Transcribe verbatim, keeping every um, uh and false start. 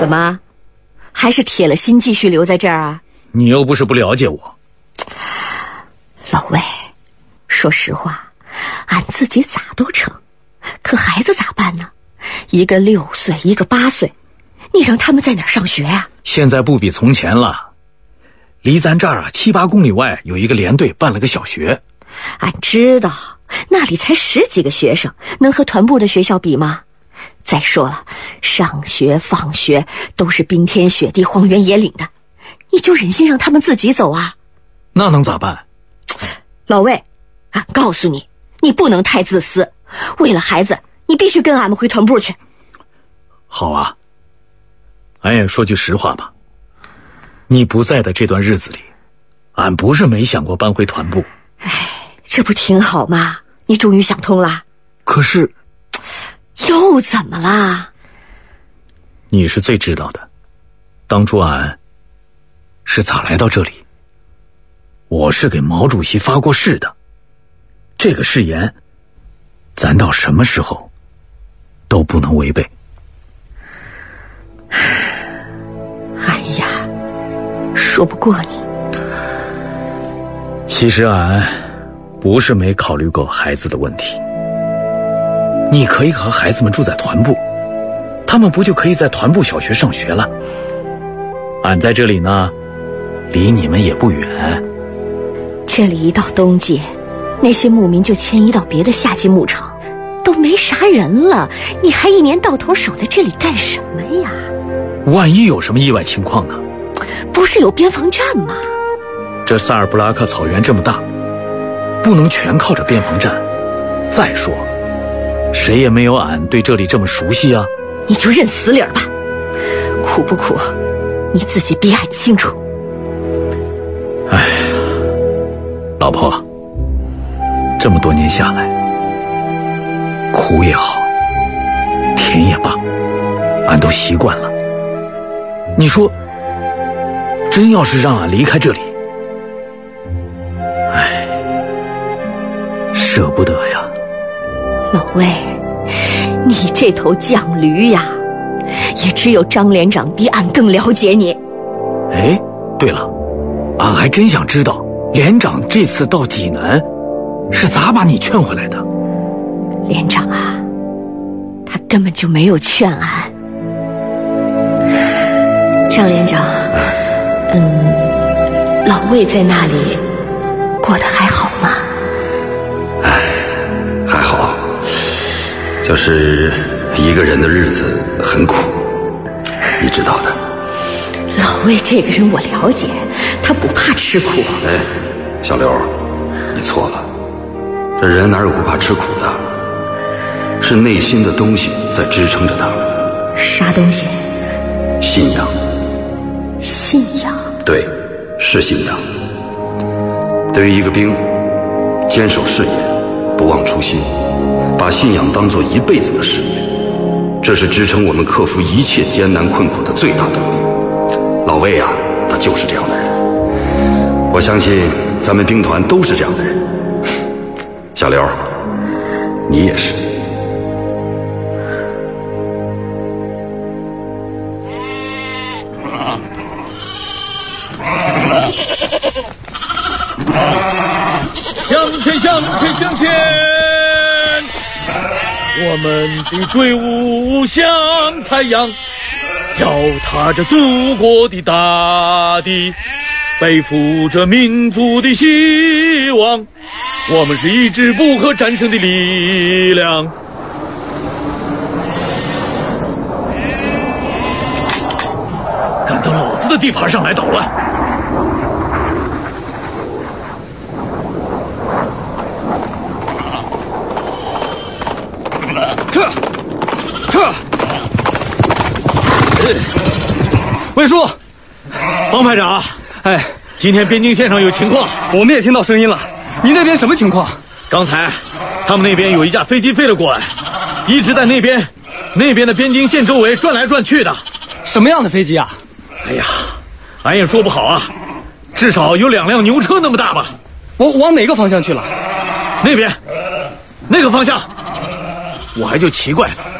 怎么，还是铁了心继续留在这儿啊？ 你又不是不了解我。 老魏，说实话，俺自己咋都成，可孩子咋办呢？一个六岁，一个八岁，你让他们在哪儿上学啊？ 现在不比从前了，离咱这儿啊七八公里外有一个连队办了个小学。 俺知道，那里才十几个学生，能和团部的学校比吗？再说了，上学放学都是冰天雪地、荒原野岭的，你就忍心让他们自己走啊？ 那能咋办？ 老魏，俺告诉你，你不能太自私，为了孩子，你必须跟俺们回团部去。 好啊，俺也说句实话吧，你不在的这段日子里，俺不是没想过搬回团部。 哎，这不挺好吗？你终于想通了。 可是又怎么啦？ 你是最知道的，当初俺是咋来到这里。我是给毛主席发过誓的，这个誓言咱到什么时候都不能违背。 俺呀，说不过你。 其实俺不是没考虑过孩子的问题，你可以和孩子们住在团部，他们不就可以在团部小学上学了？俺在这里呢，离你们也不远。 这里一到冬季，那些牧民就迁移到别的夏季牧场，都没啥人了，你还一年到头守在这里干什么呀？ 万一有什么意外情况呢？ 不是有边防站吗？ 这萨尔布拉克草原这么大，不能全靠着边防站。再说，谁也没有俺对这里这么熟悉啊。 你就认死理儿吧，苦不苦，你自己比俺清楚。 哎呀，老婆，这么多年下来，苦也好，甜也罢，俺都习惯了。你说，真要是让俺离开这里，哎，舍不得呀。 老魏，你这头犟驴呀，也只有张连长比俺更了解你。 哎，对了，俺还真想知道连长这次到济南是咋把你劝回来的。 连长啊，他根本就没有劝俺。张连长，嗯，老魏在那里过得还好吗？ 哎，还好，就是一个人的日子很苦，你知道的。 老魏这个人我了解，他不怕吃苦。 哎，小刘，你错了，这人哪有不怕吃苦的？是内心的东西在支撑着他。 啥东西？ 信仰。 信仰？ 对，是信仰。对于一个兵，坚守事业，不忘初心，把信仰当作一辈子的事业，这是支撑我们克服一切艰难困苦的最大动力。老魏啊，他就是这样的人。我相信咱们兵团都是这样的人。小刘，你也是。 向前，向前，向前！我们的队伍像太阳，脚踏着祖国的大地，背负着民族的希望。我们是一支不可战胜的力量。敢到老子的地盘上来捣乱！撤！撤！魏叔，方排长， 哎， 今天边境线上有情况， 我们也听到声音了。您那边什么情况？ 刚才他们那边有一架飞机飞了过来，一直在那边那边的边境线周围转来转去的。 什么样的飞机啊？ 哎呀，俺也说不好啊，至少有两辆牛车那么大吧。 我往哪个方向去了？ 那边，那个方向。我还就奇怪了，